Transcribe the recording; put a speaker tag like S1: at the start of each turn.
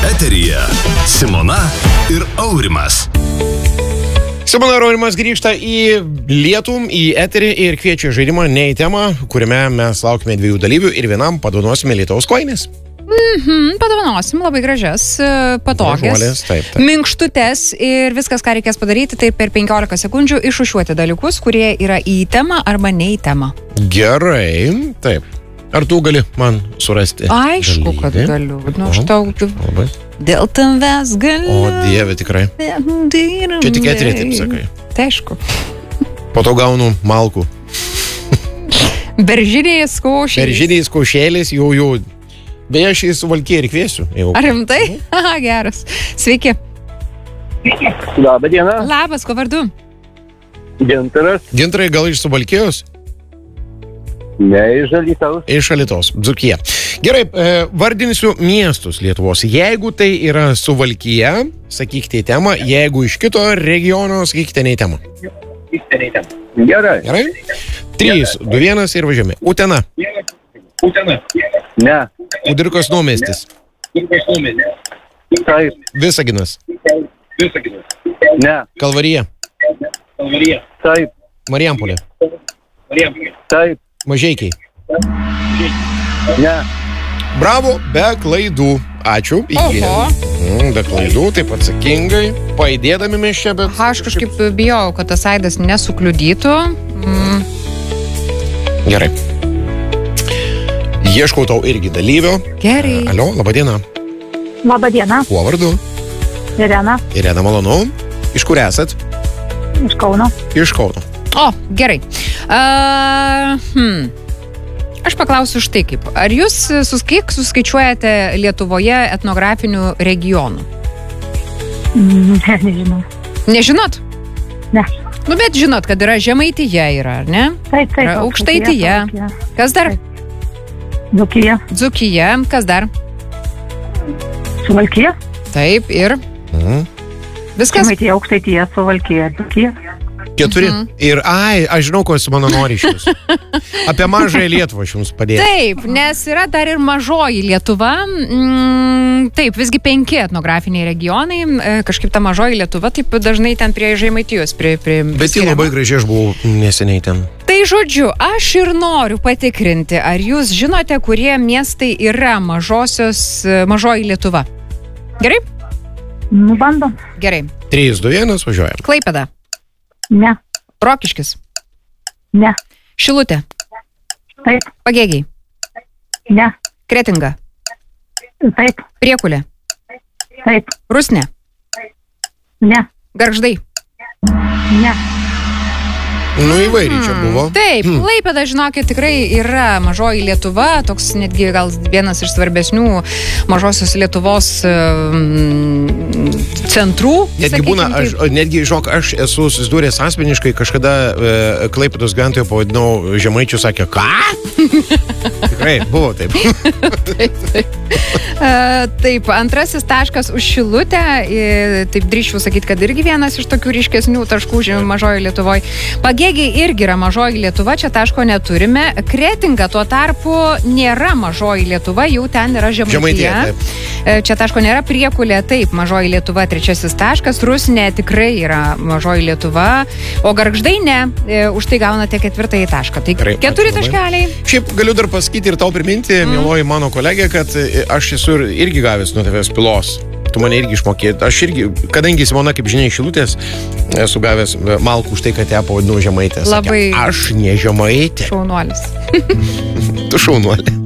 S1: Eteryje Simona ir Aurimas.
S2: Simona ir Aurimas grįžta į lietų, į eterį ir kviečia žaidimą ne į temą, kuriame mes laukime 2 dalyvių ir vienam padovanosime lietaus kojines.
S3: Padovanosim labai gražias, patogias, minkštutes ir viskas, ką reikės padaryti, tai per 15 sekundžių išrūšiuoti dalykus, kurie yra į temą arba ne į temą.
S2: Gerai, taip. Ar tu gali man surasti?
S3: Aišku, kad galiu. Nu, aš tau dėl tavęs galiu.
S2: O Dieve, tikrai. Čia tik eterė, taip sakai.
S3: Tai aišku.
S2: Po to gaunu malkų.
S3: Beržiniais kaušėlis.
S2: Beržiniais kaušėlis, jau. Beje, aš į Suvalkiją ir kviesiu.
S3: Ar rimtai? Aha, geras. Sveiki.
S4: Labą dieną.
S3: Labas, kuo vardu?
S4: Gintaras.
S2: Gintarai, gal iš Suvalkijos?
S4: Ne, iš Alytaus.
S2: Iš Alytaus, Dzūkija. Gerai, vardinsiu miestus Lietuvos. Jeigu tai yra Suvalkija, sakykite į temą. Jeigu iš kito regiono, sakykite ne į temą.
S4: Gerai.
S2: Gerai? 3, 2, 1 ir važiuojame. Utena.
S4: Ne.
S2: Kudirkos Naumiestis.
S4: Taip.
S2: Visaginas.
S4: Ne.
S2: Kalvarija.
S4: Taip.
S2: Marijampolė.
S4: Taip.
S2: Mažeikiai.
S4: Ne.
S2: Bravo, be klaidų. Ačiū. Be klaidų, taip atsakingai. Paidėdami mes čia, bet...
S3: Aš kažkaip bijau, kad tas aidas nesukliudytų.
S2: Gerai. Ieškau tau irgi dalyvio.
S3: Gerai.
S2: Alio, laba diena.
S5: Labą dieną.
S2: Kuo vardu?
S5: Irena.
S2: Irena, malonu. Iš kur esat?
S5: Iš Kauno.
S2: Iš Kauno.
S3: O, gerai. Aš paklausiu štai kaip. Ar jūs kiek suskaičiuojate Lietuvoje etnografinių regionų?
S5: Nežinau.
S3: Nežinot?
S5: Ne.
S3: Nu, bet žinot, kad yra Žemaitija yra, ar ne?
S5: Taip.
S3: Yra Aukštaitija. Kas dar?
S5: Dzūkija.
S3: Dzūkija. Kas dar?
S5: Suvalkija.
S3: Taip, ir? Viskas?
S5: Žemaitija, Aukštaitija, Suvalkija, Dzūkija.
S2: 4. Ir, aš žinau, ko mano nori iš jūsų. Apie mažąją Lietuvą aš jums padėsiu.
S3: Taip, nes yra dar ir mažoji Lietuva. Taip, visgi 5 etnografiniai regionai. Kažkaip ta mažoji Lietuva, taip dažnai ten prie Žemaitijos.
S2: Bet jį labai gražiai, aš buvau neseniai ten.
S3: Tai žodžiu, aš ir noriu patikrinti, ar jūs žinote, kurie miestai yra mažoji Lietuva. Gerai?
S5: Nu, bandom.
S3: Gerai.
S2: 3, 2, 1, važiuojam.
S3: Klaipėda.
S5: Ne.
S3: Rokiškis.
S5: Ne.
S3: Šilutė.
S5: Taip.
S3: Pagėgiai.
S5: Ne.
S3: Kretinga.
S5: Taip.
S3: Priekulė.
S5: Taip.
S3: Rusnė.
S5: Ne.
S3: Gargždai.
S5: Ne.
S2: Nu, įvairiai čia buvo.
S3: Taip, Klaipėda, žinokit, tikrai yra mažoji Lietuva, toks netgi gal vienas iš svarbesnių mažosios Lietuvos centrų.
S2: Netgi būna, žinok, aš esu susidūręs asmeniškai, kažkada Klaipėdos gyventojų pavadinau žemaičių, sakė, ką? Tikrai, buvo taip.
S3: Taip, antrasis taškas už Šilutę, taip drįsčiau sakyti, kad irgi vienas iš tokių ryškesnių taškų mažoji Lietuvoje. Pagėgiai irgi yra mažoji Lietuva, čia taško neturime. Kretinga tuo tarpu nėra mažoji Lietuva, jau ten yra Žemaitija. Čia taško nėra. Priekulė, taip, mažoji Lietuva, 3 taškas. Rusnė tikrai yra mažoji Lietuva, o Gargždai ne. Už tai gaunate 4 tašką. Tai 4 taškeliai.
S2: Šiaip galiu dar pasakyti ir tau priminti, mieloji mano kolegė, kad aš esu irgi gavęs nuo tavęs pilos. Tu mane irgi išmokėjai. Aš irgi, kadangi Simona, kaip žinia, iš Šilutės, esu gavęs malkų už tai, kad ją pavadinau Žemaitė.
S3: Labai.
S2: Aš ne Žemaitė.
S3: Šaunuolis.
S2: Tu šaunuolė.